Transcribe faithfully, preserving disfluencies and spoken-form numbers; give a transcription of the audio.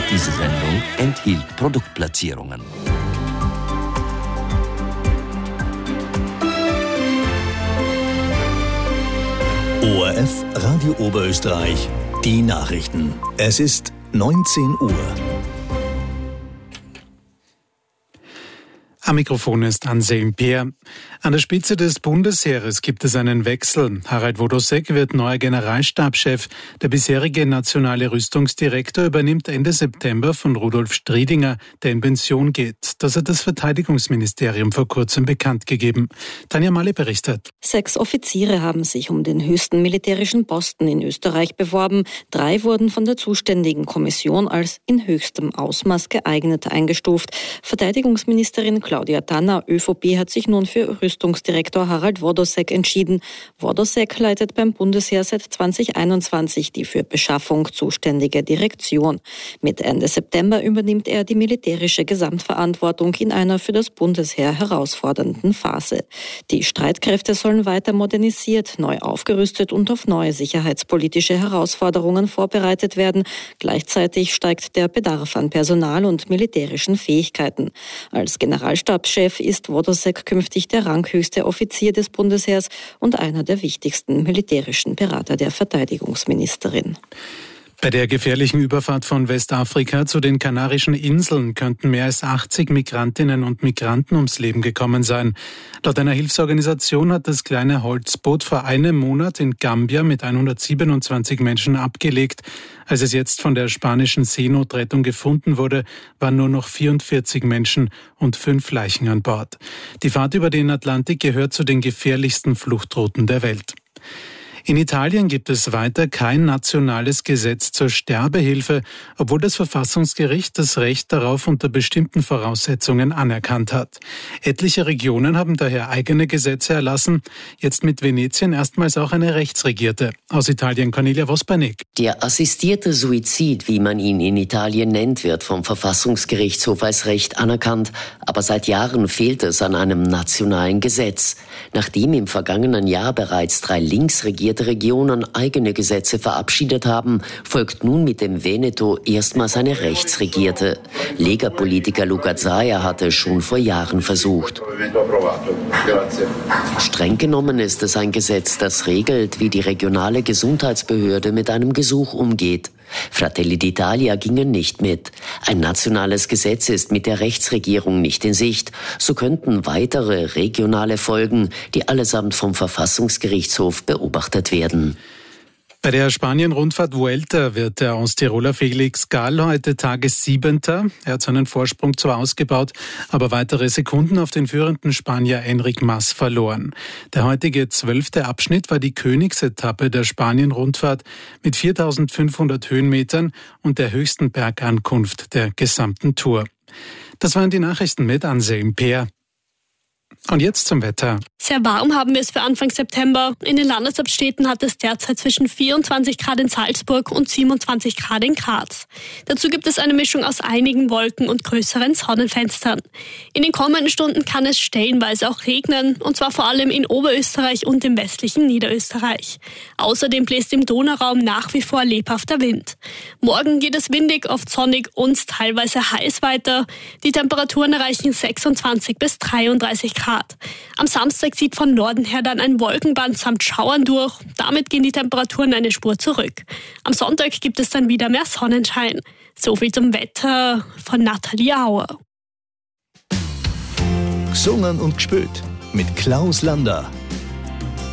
Diese Sendung enthielt Produktplatzierungen. O R F Radio Oberösterreich, die Nachrichten. Es ist neunzehn Uhr. Am Mikrofon ist Anselm Peer. An der Spitze des Bundesheeres gibt es einen Wechsel. Harald Wodosek wird neuer Generalstabschef. Der bisherige nationale Rüstungsdirektor übernimmt Ende September von Rudolf Striedinger, der in Pension geht. Das hat das Verteidigungsministerium vor kurzem bekannt gegeben. Tanja Malle berichtet. Sechs Offiziere haben sich um den höchsten militärischen Posten in Österreich beworben. Drei wurden von der zuständigen Kommission als in höchstem Ausmaß geeignet eingestuft. Verteidigungsministerin Claudia Tanner, ÖVP, hat sich nun für Rüstungsdirektor Harald Wodosek entschieden. Wodosek leitet beim Bundesheer seit zwanzig einundzwanzig die für Beschaffung zuständige Direktion. Mit Ende September übernimmt er die militärische Gesamtverantwortung in einer für das Bundesheer herausfordernden Phase. Die Streitkräfte sollen weiter modernisiert, neu aufgerüstet und auf neue sicherheitspolitische Herausforderungen vorbereitet werden. Gleichzeitig steigt der Bedarf an Personal und militärischen Fähigkeiten. Als Generalstabschef ist Wodosek künftig der ranghöchste Offizier des Bundesheers und einer der wichtigsten militärischen Berater der Verteidigungsministerin. Bei der gefährlichen Überfahrt von Westafrika zu den Kanarischen Inseln könnten mehr als achtzig Migrantinnen und Migranten ums Leben gekommen sein. Laut einer Hilfsorganisation hat das kleine Holzboot vor einem Monat in Gambia mit hundertsiebenundzwanzig Menschen abgelegt. Als es jetzt von der spanischen Seenotrettung gefunden wurde, waren nur noch vierundvierzig Menschen und fünf Leichen an Bord. Die Fahrt über den Atlantik gehört zu den gefährlichsten Fluchtrouten der Welt. In Italien gibt es weiter kein nationales Gesetz zur Sterbehilfe, obwohl das Verfassungsgericht das Recht darauf unter bestimmten Voraussetzungen anerkannt hat. Etliche Regionen haben daher eigene Gesetze erlassen, jetzt mit Venetien erstmals auch eine rechtsregierte. Aus Italien Cornelia Vospanik. Der assistierte Suizid, wie man ihn in Italien nennt, wird vom Verfassungsgerichtshof als Recht anerkannt, aber seit Jahren fehlt es an einem nationalen Gesetz. Nachdem im vergangenen Jahr bereits drei linksregierte Regionen eigene Gesetze verabschiedet haben, folgt nun mit dem Veneto erstmals eine rechtsregierte. Lega-Politiker Luca Zaia hatte es schon vor Jahren versucht. Streng genommen ist es ein Gesetz, das regelt, wie die regionale Gesundheitsbehörde mit einem Gesuch umgeht. Fratelli d'Italia gingen nicht mit. Ein nationales Gesetz ist mit der Rechtsregierung nicht in Sicht. So könnten weitere regionale Folgen, die allesamt vom Verfassungsgerichtshof beobachtet werden. Bei der Spanien-Rundfahrt Vuelta wird der Osttiroler Felix Gall heute Tagessiebenter. Er hat seinen Vorsprung zwar ausgebaut, aber weitere Sekunden auf den führenden Spanier Enric Mas verloren. Der heutige zwölfte Abschnitt war die Königsetappe der Spanien-Rundfahrt mit viertausendfünfhundert Höhenmetern und der höchsten Bergankunft der gesamten Tour. Das waren die Nachrichten mit Anselm Peer. Und jetzt zum Wetter. Sehr warm haben wir es für Anfang September. In den Landeshauptstädten hat es derzeit zwischen vierundzwanzig Grad in Salzburg und siebenundzwanzig Grad in Graz. Dazu gibt es eine Mischung aus einigen Wolken und größeren Sonnenfenstern. In den kommenden Stunden kann es stellenweise auch regnen, und zwar vor allem in Oberösterreich und im westlichen Niederösterreich. Außerdem bläst im Donauraum nach wie vor lebhafter Wind. Morgen geht es windig, oft sonnig und teilweise heiß weiter. Die Temperaturen erreichen sechsundzwanzig bis dreiunddreißig Grad. Am Samstag zieht von Norden her dann ein Wolkenband samt Schauern durch. Damit gehen die Temperaturen eine Spur zurück. Am Sonntag gibt es dann wieder mehr Sonnenschein. So viel zum Wetter von Nathalie Auer. Gesungen und gespielt mit Klaus Lander.